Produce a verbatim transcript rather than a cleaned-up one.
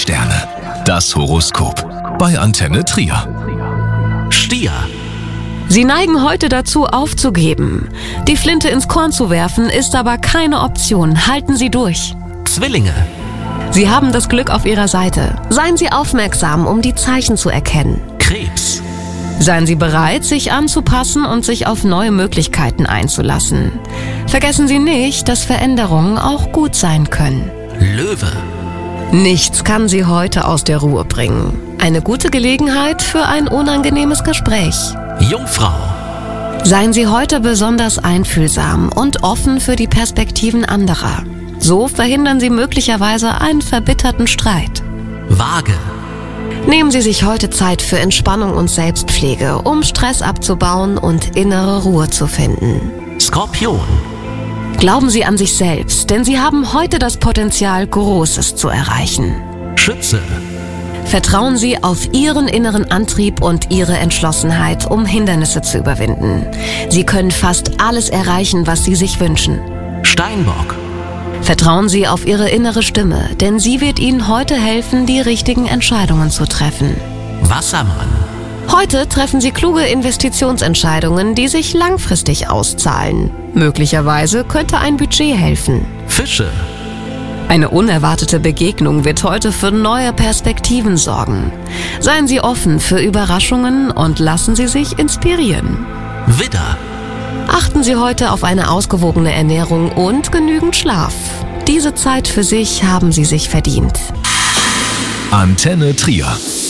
Sterne. Das Horoskop bei Antenne Trier. Stier. Sie neigen heute dazu, aufzugeben. Die Flinte ins Korn zu werfen, ist aber keine Option. Halten Sie durch. Zwillinge. Sie haben das Glück auf Ihrer Seite. Seien Sie aufmerksam, um die Zeichen zu erkennen. Krebs. Seien Sie bereit, sich anzupassen und sich auf neue Möglichkeiten einzulassen. Vergessen Sie nicht, dass Veränderungen auch gut sein können. Löwe. Nichts kann Sie heute aus der Ruhe bringen. Eine gute Gelegenheit für ein unangenehmes Gespräch. Jungfrau. Seien Sie heute besonders einfühlsam und offen für die Perspektiven anderer. So verhindern Sie möglicherweise einen verbitterten Streit. Waage. Nehmen Sie sich heute Zeit für Entspannung und Selbstpflege, um Stress abzubauen und innere Ruhe zu finden. Skorpion. Glauben Sie an sich selbst, denn Sie haben heute das Potenzial, Großes zu erreichen. Schütze. Vertrauen Sie auf Ihren inneren Antrieb und Ihre Entschlossenheit, um Hindernisse zu überwinden. Sie können fast alles erreichen, was Sie sich wünschen. Steinbock. Vertrauen Sie auf Ihre innere Stimme, denn sie wird Ihnen heute helfen, die richtigen Entscheidungen zu treffen. Wassermann. Heute treffen Sie kluge Investitionsentscheidungen, die sich langfristig auszahlen. Möglicherweise könnte ein Budget helfen. Fische. Eine unerwartete Begegnung wird heute für neue Perspektiven sorgen. Seien Sie offen für Überraschungen und lassen Sie sich inspirieren. Widder. Achten Sie heute auf eine ausgewogene Ernährung und genügend Schlaf. Diese Zeit für sich haben Sie sich verdient. Antenne Trier.